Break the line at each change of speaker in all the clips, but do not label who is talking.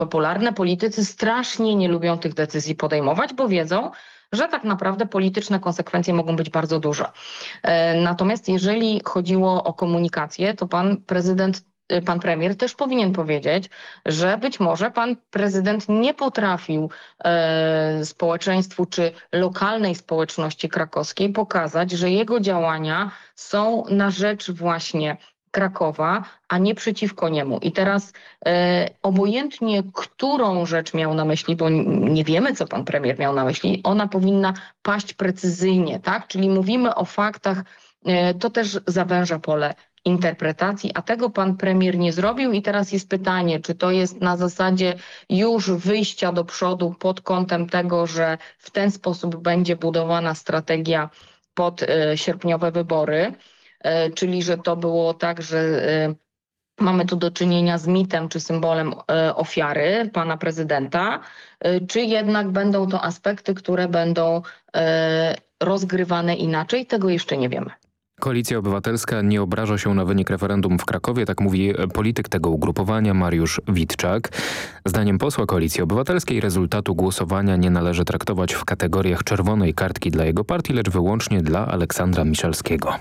popularne. Politycy strasznie nie lubią tych decyzji podejmować, bo wiedzą, że tak naprawdę polityczne konsekwencje mogą być bardzo duże. Natomiast jeżeli chodziło o komunikację, to pan premier też powinien powiedzieć, że być może pan prezydent nie potrafił społeczeństwu czy lokalnej społeczności krakowskiej pokazać, że jego działania są na rzecz właśnie Krakowa, a nie przeciwko niemu. I teraz obojętnie, którą rzecz miał na myśli, bo nie wiemy, co pan premier miał na myśli, ona powinna paść precyzyjnie, tak? Czyli mówimy o faktach, to też zawęża pole interpretacji, a tego pan premier nie zrobił i teraz jest pytanie, czy to jest na zasadzie już wyjścia do przodu pod kątem tego, że w ten sposób będzie budowana strategia pod sierpniowe wybory, czyli że to było tak, że mamy tu do czynienia z mitem czy symbolem ofiary pana prezydenta, czy jednak będą to aspekty, które będą rozgrywane inaczej, tego jeszcze nie wiemy.
Koalicja Obywatelska nie obraża się na wynik referendum w Krakowie, tak mówi polityk tego ugrupowania Mariusz Witczak. Zdaniem posła Koalicji Obywatelskiej rezultatu głosowania nie należy traktować w kategoriach czerwonej kartki dla jego partii, lecz wyłącznie dla Aleksandra Miszalskiego.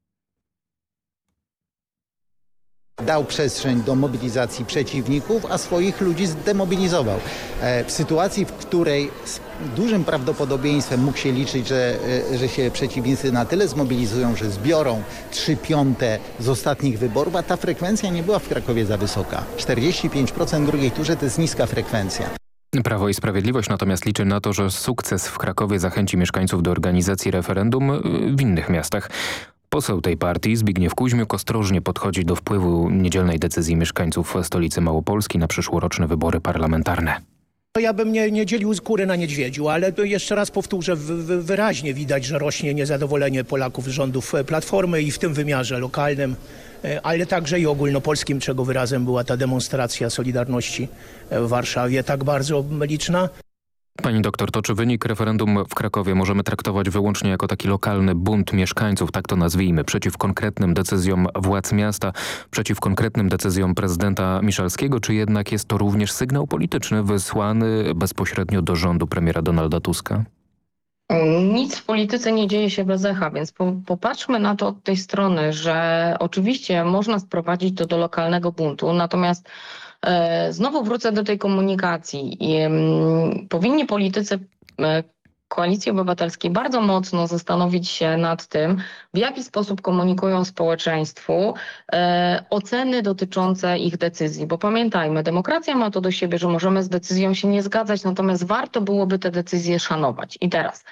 Dał przestrzeń do mobilizacji przeciwników, a swoich ludzi zdemobilizował. W sytuacji, w której z dużym prawdopodobieństwem mógł się liczyć, że się przeciwnicy na tyle zmobilizują, że zbiorą 3/5 z ostatnich wyborów, a ta frekwencja nie była w Krakowie za wysoka. 45% w drugiej turze to jest niska frekwencja.
Prawo i Sprawiedliwość natomiast liczy na to, że sukces w Krakowie zachęci mieszkańców do organizacji referendum w innych miastach. Poseł tej partii, Zbigniew Kuźmiuk, ostrożnie podchodzi do wpływu niedzielnej decyzji mieszkańców stolicy Małopolski na przyszłoroczne wybory parlamentarne.
Ja bym nie dzielił skóry na niedźwiedziu, ale jeszcze raz powtórzę, wyraźnie widać, że rośnie niezadowolenie Polaków z rządów Platformy i w tym wymiarze lokalnym, ale także i ogólnopolskim, czego wyrazem była ta demonstracja Solidarności w Warszawie, tak bardzo liczna.
Pani doktor, to czy wynik referendum w Krakowie możemy traktować wyłącznie jako taki lokalny bunt mieszkańców, tak to nazwijmy, przeciw konkretnym decyzjom władz miasta, przeciw konkretnym decyzjom prezydenta Miszalskiego, czy jednak jest to również sygnał polityczny wysłany bezpośrednio do rządu premiera Donalda Tuska?
Nic w polityce nie dzieje się bez echa, więc popatrzmy na to od tej strony, że oczywiście można sprowadzić to do lokalnego buntu, natomiast znowu wrócę do tej komunikacji. Powinni politycy Koalicji Obywatelskiej bardzo mocno zastanowić się nad tym, w jaki sposób komunikują społeczeństwu oceny dotyczące ich decyzji. Bo pamiętajmy, demokracja ma to do siebie, że możemy z decyzją się nie zgadzać, natomiast warto byłoby te decyzje szanować. I teraz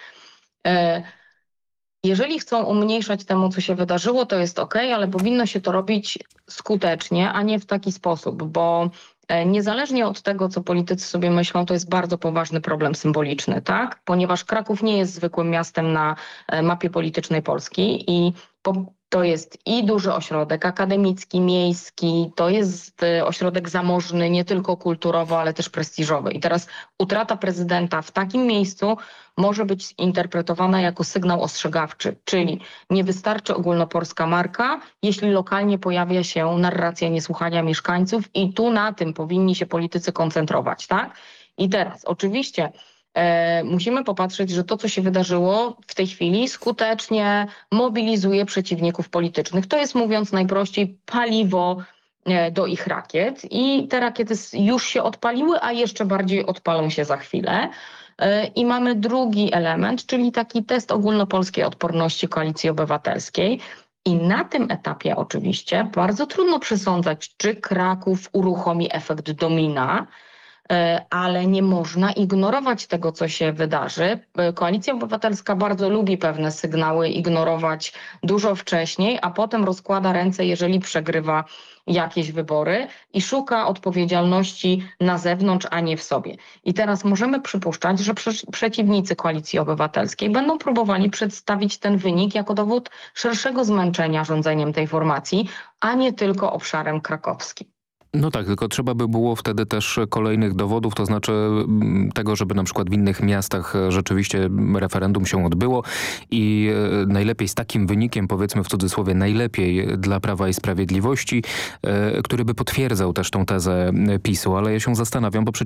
jeżeli chcą umniejszać temu, co się wydarzyło, to jest okej, ale powinno się to robić skutecznie, a nie w taki sposób, bo niezależnie od tego, co politycy sobie myślą, to jest bardzo poważny problem symboliczny, tak? Ponieważ Kraków nie jest zwykłym miastem na mapie politycznej Polski i to jest i duży ośrodek akademicki, miejski, to jest ośrodek zamożny, nie tylko kulturowo, ale też prestiżowy. I teraz utrata prezydenta w takim miejscu może być interpretowana jako sygnał ostrzegawczy, czyli nie wystarczy ogólnopolska marka, jeśli lokalnie pojawia się narracja niesłuchania mieszkańców i tu na tym powinni się politycy koncentrować, tak? I teraz oczywiście musimy popatrzeć, że to, co się wydarzyło w tej chwili, skutecznie mobilizuje przeciwników politycznych. To jest, mówiąc najprościej, paliwo do ich rakiet i te rakiety już się odpaliły, a jeszcze bardziej odpalą się za chwilę. I mamy drugi element, czyli taki test ogólnopolskiej odporności Koalicji Obywatelskiej. I na tym etapie oczywiście bardzo trudno przesądzać, czy Kraków uruchomi efekt domina, ale nie można ignorować tego, co się wydarzy. Koalicja Obywatelska bardzo lubi pewne sygnały ignorować dużo wcześniej, a potem rozkłada ręce, jeżeli przegrywa jakieś wybory i szuka odpowiedzialności na zewnątrz, a nie w sobie. I teraz możemy przypuszczać, że przeciwnicy Koalicji Obywatelskiej będą próbowali przedstawić ten wynik jako dowód szerszego zmęczenia rządzeniem tej formacji, a nie tylko obszarem krakowskim.
No tak, tylko trzeba by było wtedy też kolejnych dowodów, to znaczy tego, żeby na przykład w innych miastach rzeczywiście referendum się odbyło i najlepiej z takim wynikiem, powiedzmy w cudzysłowie, najlepiej dla Prawa i Sprawiedliwości, który by potwierdzał też tą tezę PiS-u, ale ja się zastanawiam, bo przecież